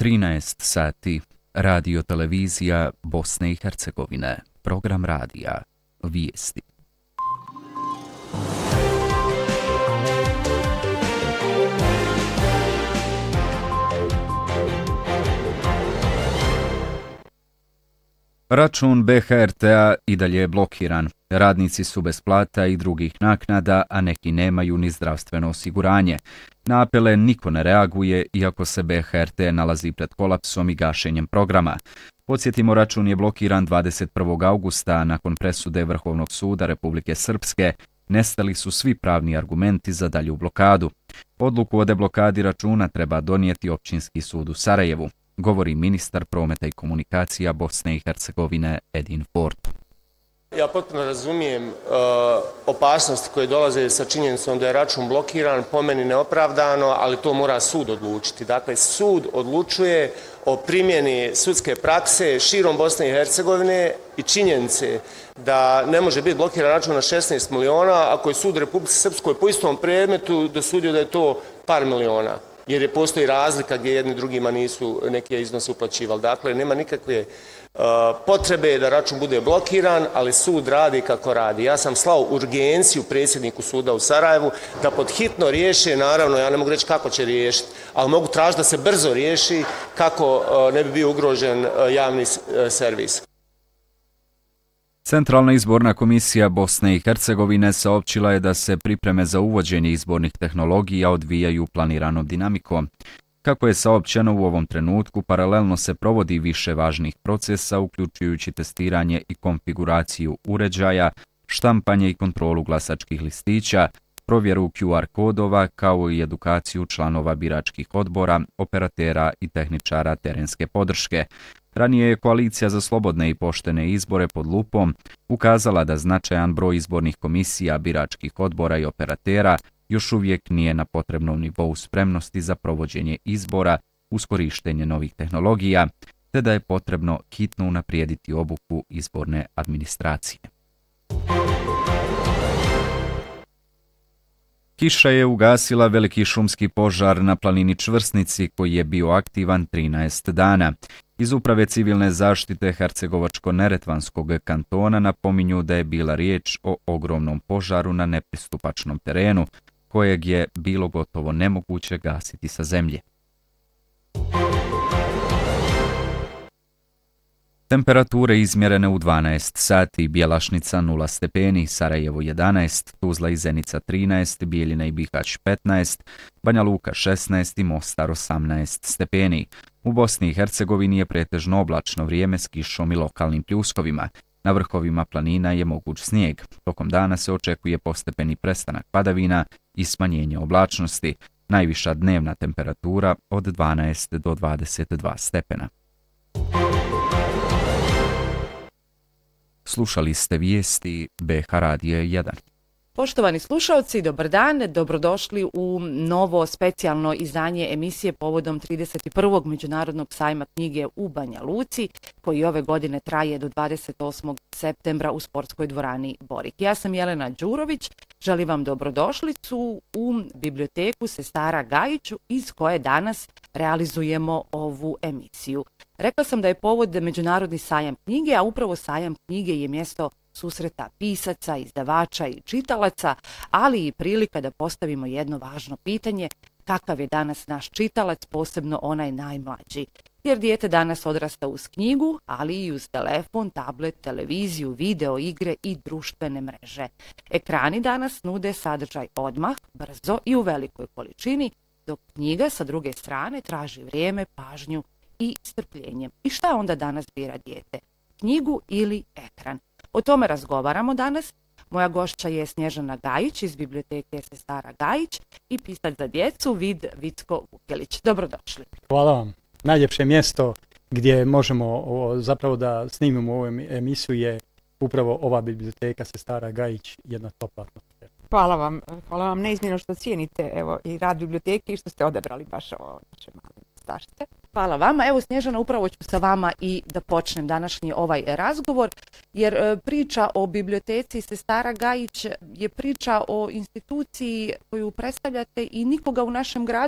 13 sati. Radio televizija Bosne i Hercegovine. Program radija. Vijesti. Račun BHRT-a i dalje je blokiran. Radnici su bez plata i drugih naknada, a neki nemaju ni zdravstveno osiguranje. Na apele niko ne reaguje, iako se BHRT nalazi pred kolapsom i gašenjem programa. Podsjetimo, račun je blokiran 21. augusta nakon presude Vrhovnog suda Republike Srpske. Nestali su svi pravni argumenti za dalju blokadu. Odluku o deblokadi računa treba donijeti Općinski sud u Sarajevu, govori ministar prometa i komunikacija Bosne i Hercegovine Edin Ford. Ja potpuno razumijem opasnosti koje dolaze sa činjenicom da je račun blokiran, po meni neopravdano, ali to mora sud odlučiti. Dakle, sud odlučuje o primjeni sudske prakse širom Bosne i Hercegovine i činjenice da ne može biti blokiran račun na 16 miliona, ako je sud Republike Srpskoj po istom predmetu dosudio da je to par miliona. Jer postoji razlika gdje jedni drugima nisu neke iznose uplaćivali. Dakle, nema nikakve potrebe da račun bude blokiran, ali sud radi kako radi. Ja sam slao urgenciju predsjedniku suda u Sarajevu da pod hitno riješe, naravno ja ne mogu reći kako će riješiti, ali mogu tražiti da se brzo riješi kako ne bi bio ugrožen javni servis. Centralna izborna komisija Bosne i Hercegovine saopćila je da se pripreme za uvođenje izbornih tehnologija odvijaju planiranom dinamikom. Kako je saopćeno, u ovom trenutku paralelno se provodi više važnih procesa, uključujući testiranje i konfiguraciju uređaja, štampanje i kontrolu glasačkih listića, provjeru QR kodova, kao i edukaciju članova biračkih odbora, operatera i tehničara terenske podrške. Ranije je Koalicija za slobodne i poštene izbore pod lupom ukazala da značajan broj izbornih komisija, biračkih odbora i operatera još uvijek nije na potrebnom nivou spremnosti za provođenje izbora uz korištenje novih tehnologija, te da je potrebno hitno unaprijediti obuku izborne administracije. Kiša je ugasila veliki šumski požar na planini Čvrsnici koji je bio aktivan 13 dana. Iz Uprave civilne zaštite Hercegovačko-Neretvanskog kantona napominju da je bila riječ o ogromnom požaru na nepristupačnom terenu, kojeg je bilo gotovo nemoguće gasiti sa zemlje. Temperature izmjerene u 12 sati, Bjelašnica 0 stepeni, Sarajevo 11, Tuzla i Zenica 13, Bijeljina i Bihać 15, Banja Luka 16 i Mostar 18 stepeni. U Bosni i Hercegovini je pretežno oblačno vrijeme s kišom i lokalnim pljuskovima. Na vrhovima planina je moguć snijeg. Tokom dana se očekuje postepeni prestanak padavina i smanjenje oblačnosti. Najviša dnevna temperatura od 12 do 22 stepena. Slušali ste vijesti BH Radija 1. Poštovani slušalci, dobar dan, dobrodošli u novo specijalno izdanje emisije povodom 31. Međunarodnog sajma knjige u Banja Luci, koji ove godine traje do 28. septembra u sportskoj dvorani Borik. Ja sam Jelena Đurović, želim vam dobrodošlicu u biblioteku Sestara Gajić iz koje danas realizujemo ovu emisiju. Rekla sam da je povod Međunarodni sajam knjige, a upravo sajam knjige je mjesto susreta pisaca, izdavača i čitalaca, ali i prilika da postavimo jedno važno pitanje: kakav je danas naš čitalac, posebno onaj najmlađi? Jer dijete danas odrasta uz knjigu, ali i uz telefon, tablet, televiziju, video igre i društvene mreže. Ekrani danas nude sadržaj odmah, brzo i u velikoj količini, dok knjiga sa druge strane traži vrijeme, pažnju i strpljenje. I šta onda danas bira dijete? Knjigu ili ekran? O tome razgovaramo danas. Moja gošća je Snježana Gajić iz biblioteke Sestara Gajić i pisac za djecu Vid Vicko-Vukelić. Dobrodošli. Hvala vam. Najljepše mjesto gdje možemo zapravo da snimimo ovu emisiju je upravo ova biblioteka Sestara Gajić, jedna topla atmosfera. Hvala vam neizmjerno što cijenite i rad biblioteke i što ste odabrali baš ovo naše male starčice. Hvala vama. Evo Snježana, upravo ću sa vama i da počnem današnji ovaj razgovor, jer priča o biblioteci Sestara Gajić je priča o instituciji koju predstavljate i nikoga u našem gradu